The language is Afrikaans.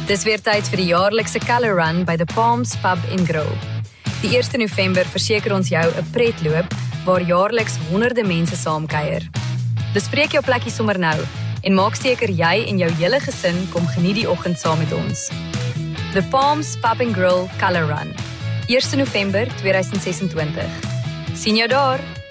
Dis weer tyd vir die jaarlikse Colour Run by The Palms Pub & Grill. Die 1 November verseker ons jou 'n pretloop waar jaarliks honderde mense saamkuier. Bespreek jou plekkie sommer nou en maak seker jy en jou hele gesin kom geniet die oggend saam met ons. The Palms Pub & Grill Colour Run, 1 November 2026. Sien jou daar!